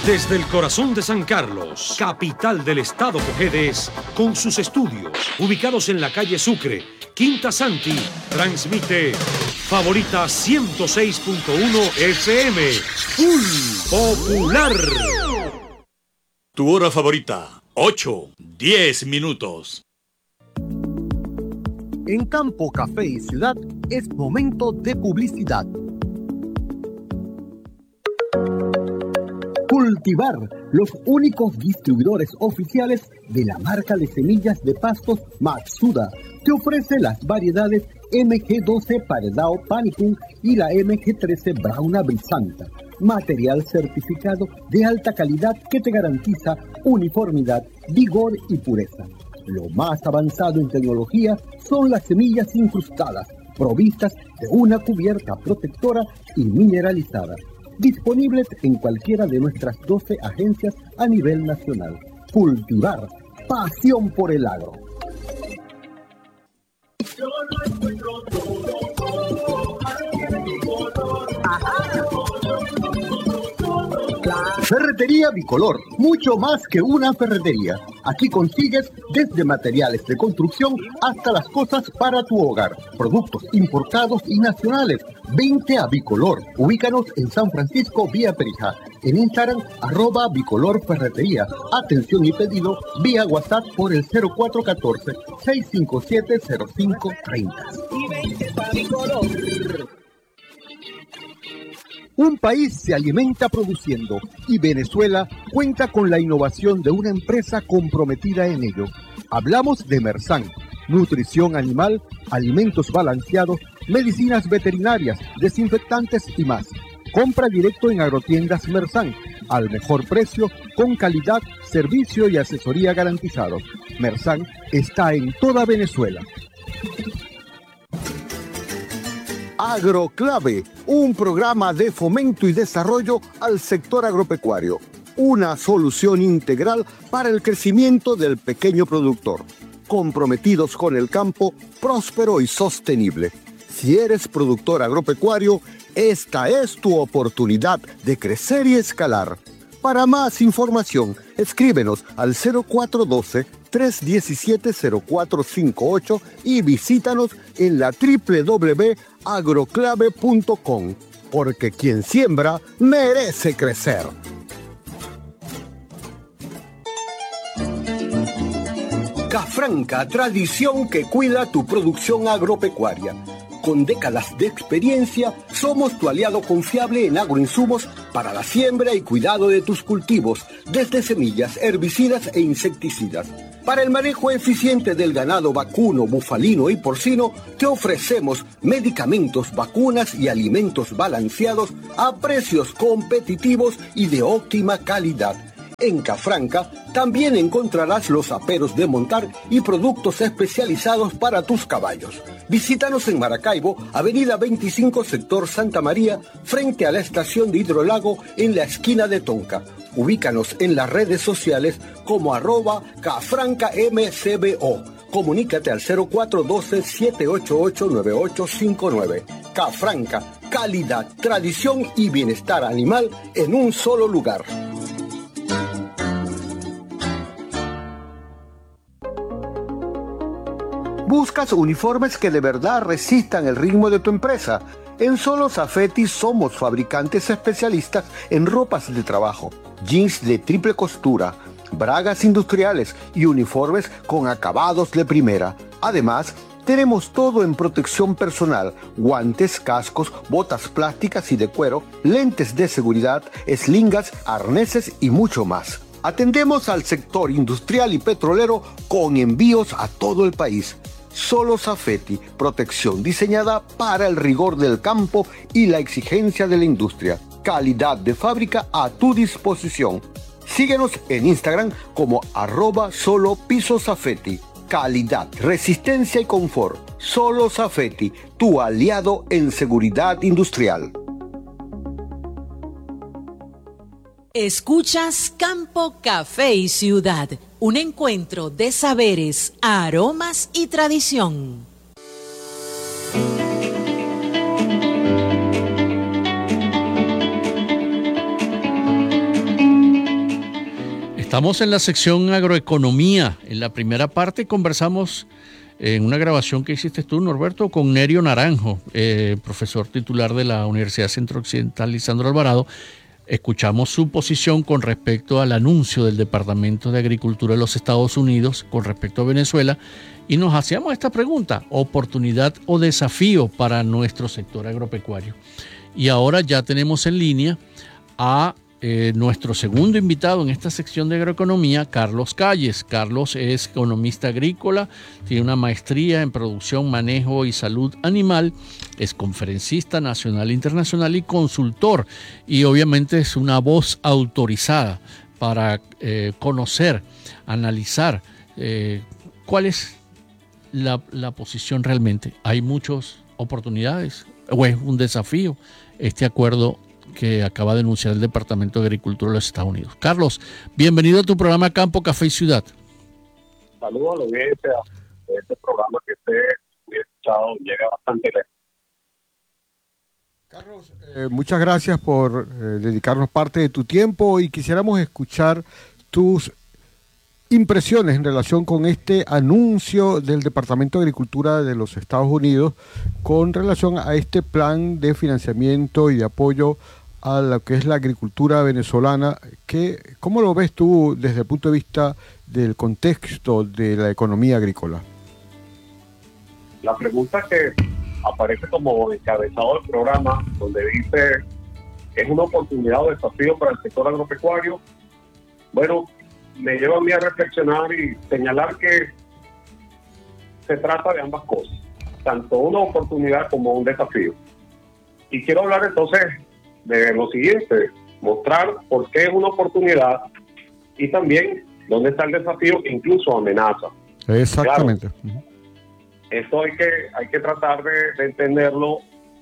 Desde el corazón de San Carlos, capital del estado Cojedes, con sus estudios ubicados en la calle Sucre, Quinta Santi, transmite Favorita 106.1 FM, Full Popular. Tu hora favorita, 8:10 minutos. En Campo, Café y Ciudad es momento de publicidad. Cultivar, los únicos distribuidores oficiales de la marca de semillas de pastos Matsuda, te ofrece las variedades MG12 Paredao Panicum y la MG13 Brauna Brisanta, material certificado de alta calidad que te garantiza uniformidad, vigor y pureza. Lo más avanzado en tecnología son las semillas incrustadas, provistas de una cubierta protectora y mineralizada. Disponibles en cualquiera de nuestras 12 agencias a nivel nacional. Cultivar, pasión por el agro. Yo no encuentro todo, Ferretería Bicolor, mucho más que una ferretería. Aquí consigues desde materiales de construcción hasta las cosas para tu hogar. Productos importados y nacionales. Vente a Bicolor. Ubícanos en San Francisco, vía Perijá. En Instagram, @Bicolor Ferretería. Atención y pedido vía WhatsApp por el 0414-657-0530. Y vente a Bicolor. Un país se alimenta produciendo y Venezuela cuenta con la innovación de una empresa comprometida en ello. Hablamos de Mersan, nutrición animal, alimentos balanceados, medicinas veterinarias, desinfectantes y más. Compra directo en agrotiendas Mersan, al mejor precio, con calidad, servicio y asesoría garantizados. Mersan está en toda Venezuela. Agroclave, un programa de fomento y desarrollo al sector agropecuario. Una solución integral para el crecimiento del pequeño productor. Comprometidos con el campo próspero y sostenible. Si eres productor agropecuario, esta es tu oportunidad de crecer y escalar. Para más información, escríbenos al 0412-317-0458 y visítanos en la www.agroclave.com, porque quien siembra merece crecer. Cafranca, tradición que cuida tu producción agropecuaria. Con décadas de experiencia, somos tu aliado confiable en agroinsumos para la siembra y cuidado de tus cultivos, desde semillas, herbicidas e insecticidas. Para el manejo eficiente del ganado vacuno, bufalino y porcino, te ofrecemos medicamentos, vacunas y alimentos balanceados a precios competitivos y de óptima calidad. En Cafranca también encontrarás los aperos de montar y productos especializados para tus caballos. Visítanos en Maracaibo, Avenida 25, sector Santa María, frente a la estación de Hidrolago, en la esquina de Tonca. Ubícanos en las redes sociales como @CafrancaMCBO. Comunícate al 0412-788-9859. Cafranca, calidad, tradición y bienestar animal en un solo lugar. ¿Buscas uniformes que de verdad resistan el ritmo de tu empresa? En Solo Safety somos fabricantes especialistas en ropas de trabajo, jeans de triple costura, bragas industriales y uniformes con acabados de primera. Además, tenemos todo en protección personal, guantes, cascos, botas plásticas y de cuero, lentes de seguridad, slingas, arneses y mucho más. Atendemos al sector industrial y petrolero con envíos a todo el país. Solo Safety, protección diseñada para el rigor del campo y la exigencia de la industria. Calidad de fábrica a tu disposición. Síguenos en Instagram como @solopisosafety. Calidad, resistencia y confort. Solo Safety, tu aliado en seguridad industrial. Escuchas Campo, Café y Ciudad, un encuentro de saberes, aromas y tradición. Estamos en la sección agroeconomía. En la primera parte conversamos en una grabación que hiciste tú, Norberto, con Nerio Naranjo, profesor titular de la Universidad Centro Occidental Lisandro Alvarado. Escuchamos su posición con respecto al anuncio del Departamento de Agricultura de los Estados Unidos con respecto a Venezuela y nos hacíamos esta pregunta: ¿oportunidad o desafío para nuestro sector agropecuario? Y ahora ya tenemos en línea a nuestro segundo invitado en esta sección de agroeconomía, Carlos Calles. Carlos es economista agrícola, tiene una maestría en producción, manejo y salud animal, es conferencista nacional e internacional y consultor, y obviamente es una voz autorizada para conocer, analizar cuál es la posición realmente. ¿Hay muchas oportunidades o es un desafío este acuerdo que acaba de anunciar el Departamento de Agricultura de los Estados Unidos? Carlos, bienvenido a tu programa Campo, Café y Ciudad. Saludos a la audiencia de este programa que usted ha escuchado, llega bastante lejos. Carlos, muchas gracias por dedicarnos parte de tu tiempo y quisiéramos escuchar tus impresiones en relación con este anuncio del Departamento de Agricultura de los Estados Unidos con relación a este plan de financiamiento y de apoyo a lo que es la agricultura venezolana. ¿Cómo lo ves tú desde el punto de vista del contexto de la economía agrícola? La pregunta que aparece como encabezado del programa, donde dice, ¿es una oportunidad o desafío para el sector agropecuario? Bueno, me lleva a mí a reflexionar y señalar que se trata de ambas cosas, tanto una oportunidad como un desafío. Y quiero hablar entonces de lo siguiente, mostrar por qué es una oportunidad y también dónde está el desafío, incluso amenaza. Exactamente. Claro, esto hay que tratar de entenderlo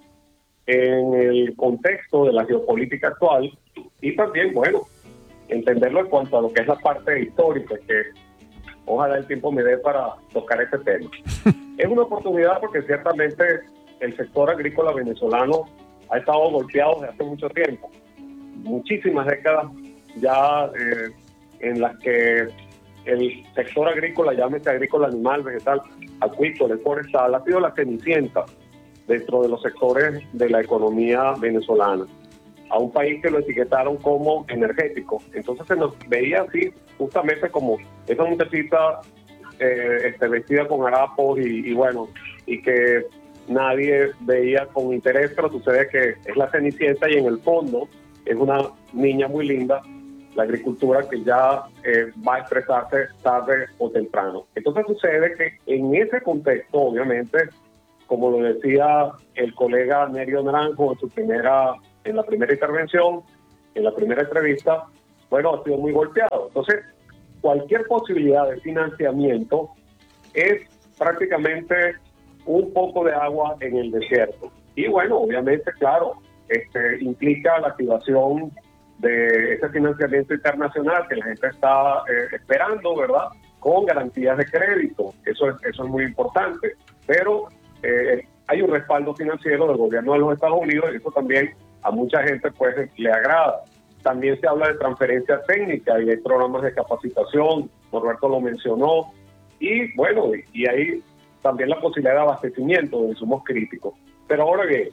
en el contexto de la geopolítica actual y también, bueno, entenderlo en cuanto a lo que es la parte histórica, que ojalá el tiempo me dé para tocar este tema. Es una oportunidad porque ciertamente el sector agrícola venezolano ha estado golpeado desde hace mucho tiempo, muchísimas décadas ya en las que el sector agrícola, llámese agrícola, animal, vegetal, acuícola, forestal, ha sido la cenicienta dentro de los sectores de la economía venezolana. A un país que lo etiquetaron como energético. Entonces se nos veía así, justamente como esa muchachita vestida con harapos y bueno, y que nadie veía con interés, pero sucede que es la cenicienta y en el fondo es una niña muy linda, la agricultura que ya va a expresarse tarde o temprano. Entonces sucede que en ese contexto, obviamente, como lo decía el colega Nerio Naranjo en la primera intervención, en la primera entrevista, bueno, ha sido muy golpeado. Entonces, cualquier posibilidad de financiamiento es prácticamente un poco de agua en el desierto. Y bueno, obviamente, claro, implica la activación de ese financiamiento internacional que la gente está esperando, ¿verdad? Con garantías de crédito. Eso es muy importante. Pero hay un respaldo financiero del gobierno de los Estados Unidos y eso también a mucha gente pues le agrada. También se habla de transferencia técnica y hay programas de capacitación, Norberto lo mencionó, y bueno, y hay también la posibilidad de abastecimiento de insumos críticos. Pero ahora bien,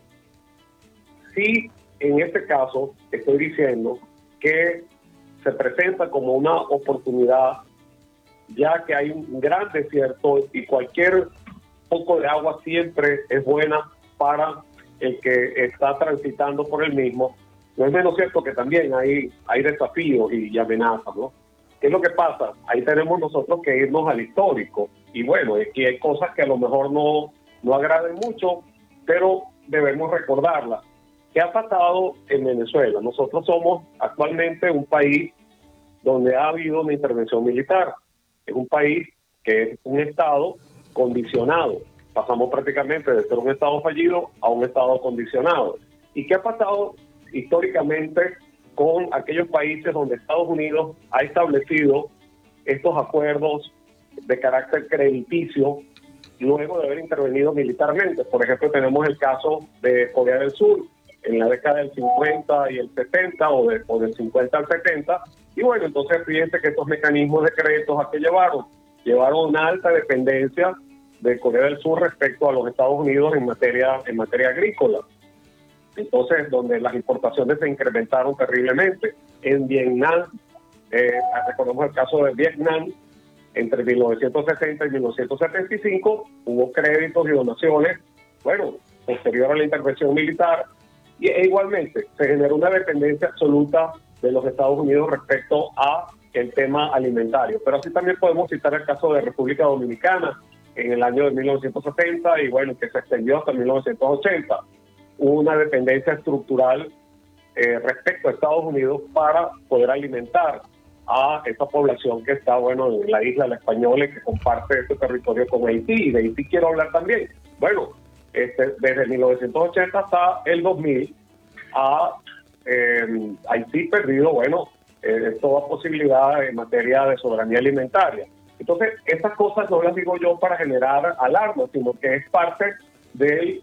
sí, en este caso estoy diciendo que se presenta como una oportunidad, ya que hay un gran desierto y cualquier poco de agua siempre es buena para el que está transitando por el mismo. No es menos cierto que también hay desafíos y amenazas, ¿no? ¿Qué es lo que pasa? Ahí tenemos nosotros que irnos al histórico. Y bueno, aquí hay cosas que a lo mejor no agraden mucho, pero debemos recordarlas. ¿Qué ha pasado en Venezuela? Nosotros somos actualmente un país donde ha habido una intervención militar. Es un país que es un estado condicionado. Pasamos prácticamente de ser un estado fallido a un estado condicionado. ¿Y qué ha pasado históricamente con aquellos países donde Estados Unidos ha establecido estos acuerdos de carácter crediticio luego de haber intervenido militarmente? Por ejemplo, tenemos el caso de Corea del Sur en la década del 50 y el 70 o del 50 al 70, Y bueno, entonces fíjense que estos mecanismos de créditos ¿a qué llevaron? Llevaron una alta dependencia de Corea del Sur respecto a los Estados Unidos en materia agrícola. Entonces, donde las importaciones se incrementaron terriblemente. En Vietnam, recordemos el caso de Vietnam, entre 1960 y 1975 hubo créditos y donaciones, bueno, posterior a la intervención militar, e igualmente se generó una dependencia absoluta de los Estados Unidos respecto a el tema alimentario. Pero así también podemos citar el caso de República Dominicana en el año de 1970 y bueno, que se extendió hasta 1980. Hubo una dependencia estructural respecto a Estados Unidos para poder alimentar a esa población que está, bueno, en la isla de la Española y que comparte este territorio con Haití. Y de Haití quiero hablar también. Bueno, desde 1980 hasta el 2000 Haití perdido, bueno, toda posibilidad en materia de soberanía alimentaria. Entonces, estas cosas no las digo yo para generar alarma, sino que es parte del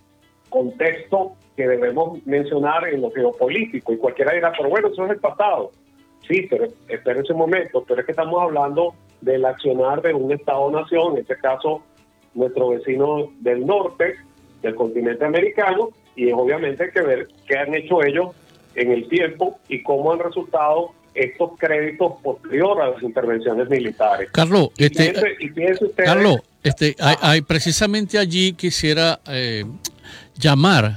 contexto que debemos mencionar en lo geopolítico. Y cualquiera dirá, pero bueno, eso es el pasado. Sí, pero espera ese momento, pero es que estamos hablando del accionar de un Estado-nación, en este caso nuestro vecino del norte, del continente americano, y es obviamente hay que ver qué han hecho ellos en el tiempo y cómo han resultado estos créditos posterior a las intervenciones militares. Carlos, piense usted, Carlos, precisamente allí quisiera llamar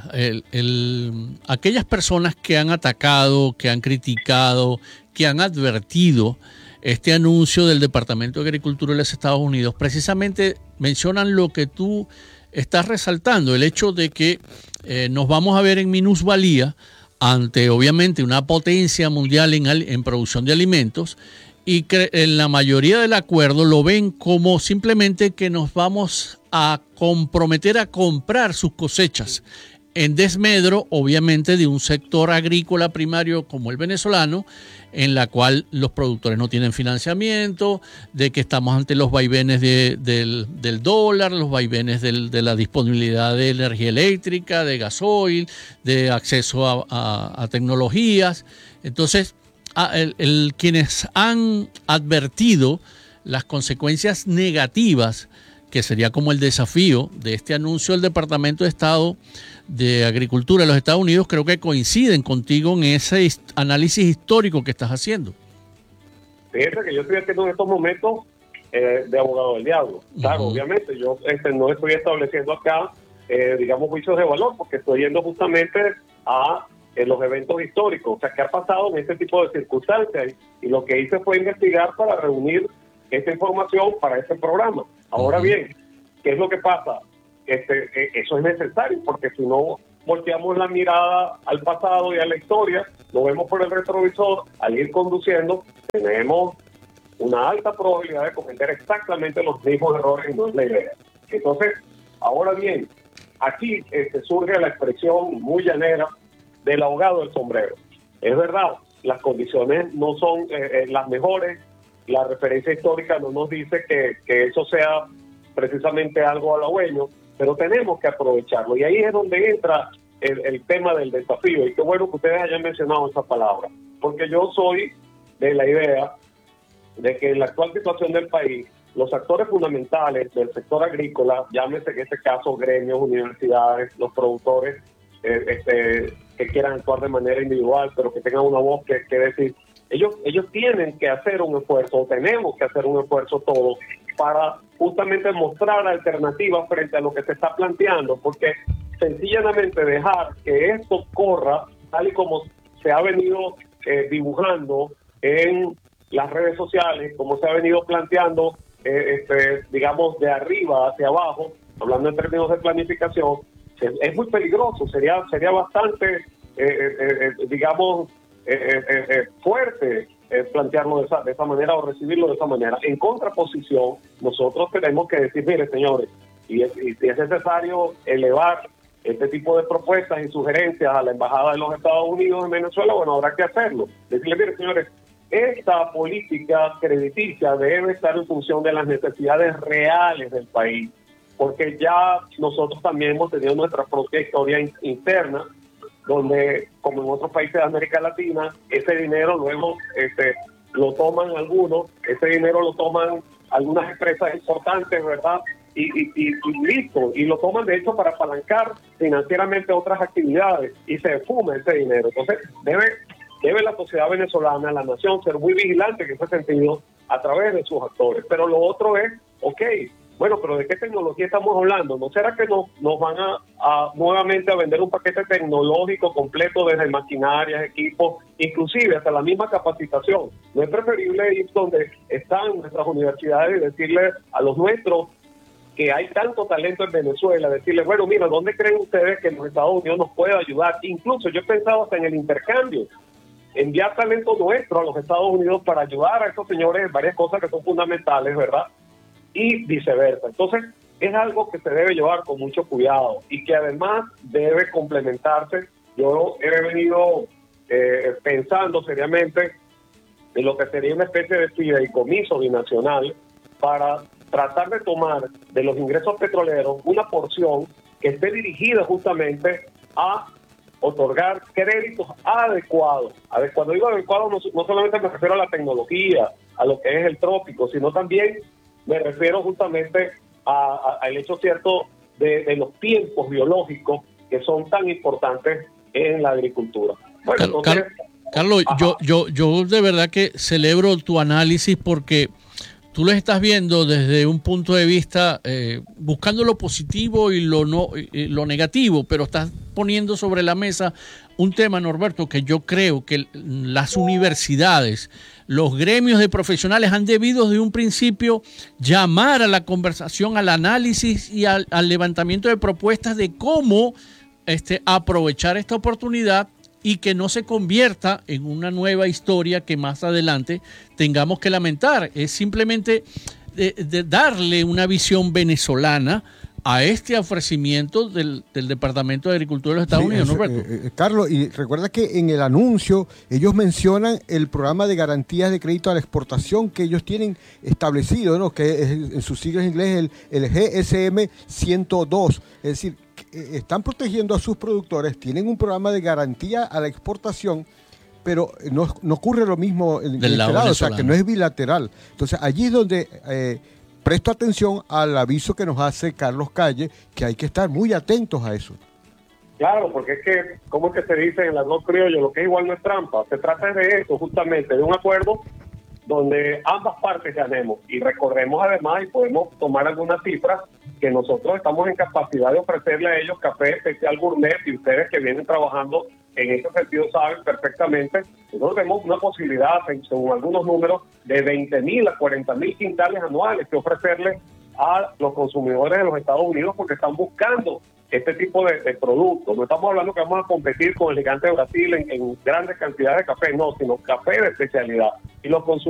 aquellas personas que han atacado, que han criticado, que han advertido este anuncio del Departamento de Agricultura de los Estados Unidos. Precisamente mencionan lo que tú estás resaltando, el hecho de que nos vamos a ver en minusvalía ante obviamente una potencia mundial en producción de alimentos, y que en la mayoría del acuerdo lo ven como simplemente que nos vamos a comprometer a comprar sus cosechas en desmedro, obviamente, de un sector agrícola primario como el venezolano, en la cual los productores no tienen financiamiento, de que estamos ante los vaivenes del dólar, los vaivenes de la disponibilidad de energía eléctrica, de gasoil, de acceso a tecnologías. Entonces, quienes han advertido las consecuencias negativas, que sería como el desafío de este anuncio del Departamento de Estado de Agricultura de los Estados Unidos, creo que coinciden contigo en ese análisis histórico que estás haciendo. Fíjate que yo estoy haciendo en estos momentos de abogado del diablo. Claro, obviamente, yo no estoy estableciendo acá, digamos, juicios de valor, porque estoy yendo justamente a los eventos históricos, o sea, qué ha pasado en este tipo de circunstancias, y lo que hice fue investigar para reunir esta información para este programa. Ahora bien, ¿qué es lo que pasa? Eso es necesario, porque si no volteamos la mirada al pasado y a la historia, lo vemos por el retrovisor, al ir conduciendo, tenemos una alta probabilidad de cometer exactamente los mismos errores, y no es la idea. Entonces, ahora bien, aquí surge la expresión muy llanera del ahogado del sombrero. Es verdad, las condiciones no son las mejores, la referencia histórica no nos dice que eso sea precisamente algo halagüeño, pero tenemos que aprovecharlo, y ahí es donde entra el tema del desafío, y qué bueno que ustedes hayan mencionado esa palabra, porque yo soy de la idea de que en la actual situación del país, los actores fundamentales del sector agrícola, llámese en este caso gremios, universidades, los productores que quieran actuar de manera individual, pero que tengan una voz que decir, ellos tienen que hacer un esfuerzo, tenemos que hacer un esfuerzo todos para justamente mostrar alternativas frente a lo que se está planteando, porque sencillamente dejar que esto corra tal y como se ha venido dibujando en las redes sociales, como se ha venido planteando, digamos, de arriba hacia abajo, hablando en términos de planificación, es muy peligroso. Sería bastante, digamos, fuerte plantearlo de esa manera o recibirlo de esa manera. En contraposición, nosotros tenemos que decir, mire, señores, y si es necesario elevar este tipo de propuestas y sugerencias a la Embajada de los Estados Unidos en Venezuela, bueno, habrá que hacerlo. Decirle, mire, señores, esta política crediticia debe estar en función de las necesidades reales del país, porque ya nosotros también hemos tenido nuestra propia historia interna donde, como en otros países de América Latina, ese dinero luego lo toman algunos, ese dinero lo toman algunas empresas importantes, ¿verdad? Y listo, y lo toman de hecho para apalancar financieramente otras actividades y se fuma ese dinero. Entonces debe la sociedad venezolana, la nación, ser muy vigilante en ese sentido a través de sus actores. Pero lo otro es, bueno, pero ¿de qué tecnología estamos hablando? ¿No será que nos van a nuevamente a vender un paquete tecnológico completo desde maquinarias, equipos, inclusive hasta la misma capacitación? ¿No es preferible ir donde están nuestras universidades y decirle a los nuestros que hay tanto talento en Venezuela, decirles, bueno, mira, ¿dónde creen ustedes que los Estados Unidos nos puede ayudar? Incluso yo he pensado hasta en el intercambio, enviar talento nuestro a los Estados Unidos para ayudar a estos señores en varias cosas que son fundamentales, ¿verdad? Y viceversa. Entonces, es algo que se debe llevar con mucho cuidado y que además debe complementarse. Yo he venido pensando seriamente en lo que sería una especie de fideicomiso binacional para tratar de tomar de los ingresos petroleros una porción que esté dirigida justamente a otorgar créditos adecuados. Cuando digo adecuado, no solamente me refiero a la tecnología, a lo que es el trópico, sino también me refiero justamente al hecho cierto de los tiempos biológicos que son tan importantes en la agricultura. Bueno, entonces, Carlos, yo de verdad que celebro tu análisis porque tú lo estás viendo desde un punto de vista buscando lo positivo y lo negativo, pero estás poniendo sobre la mesa un tema, Norberto, que yo creo que las universidades, los gremios de profesionales han debido desde un principio llamar a la conversación, al análisis y al levantamiento de propuestas de cómo aprovechar esta oportunidad y que no se convierta en una nueva historia que más adelante tengamos que lamentar. Es simplemente de darle una visión venezolana a este ofrecimiento del Departamento de Agricultura de los Estados Unidos, Norberto. Carlos, y recuerda que en el anuncio ellos mencionan el programa de garantías de crédito a la exportación que ellos tienen establecido, ¿no? Que es, en sus siglas en inglés el GSM 102, es decir, están protegiendo a sus productores, tienen un programa de garantía a la exportación, pero no ocurre lo mismo en este lado, o sea, que no es bilateral. Entonces, allí es donde presto atención al aviso que nos hace Carlos Calle, que hay que estar muy atentos a eso. Claro, porque es que, ¿cómo es que se dice en el argot criollo? Lo que es igual no es trampa. Se trata de eso, justamente, de un acuerdo donde ambas partes ganemos y recordemos además y podemos tomar algunas cifras que nosotros estamos en capacidad de ofrecerle a ellos café especial gourmet y ustedes que vienen trabajando en ese sentido saben perfectamente. Nosotros vemos una posibilidad, según algunos números, de 20,000 a 40,000 quintales anuales que ofrecerle a los consumidores de los Estados Unidos porque están buscando este tipo de productos. No estamos hablando que vamos a competir con el gigante de Brasil en grandes cantidades de café, no, sino café de especialidad. Y los consumidores